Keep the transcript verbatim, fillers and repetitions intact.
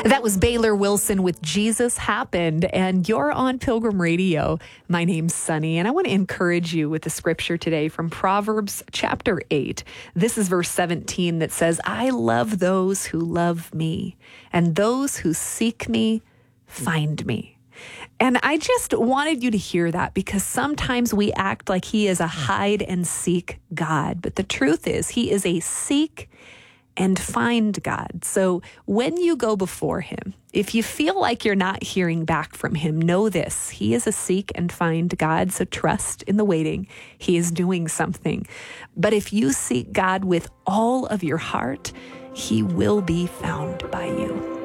That was Baylor Wilson with Jesus Happened, and you're on Pilgrim Radio. My name's Sunny, and I want to encourage you with the scripture today from Proverbs chapter eight. This is verse seventeen that says, I love those who love me, and those who seek me find me. And I just wanted you to hear that because sometimes we act like he is a hide and seek God, but the truth is he is a seek and find God. So when you go before him, if you feel like you're not hearing back from him, know this: he is a seek and find God. So trust in the waiting. He is doing something. But if you seek God with all of your heart, he will be found by you.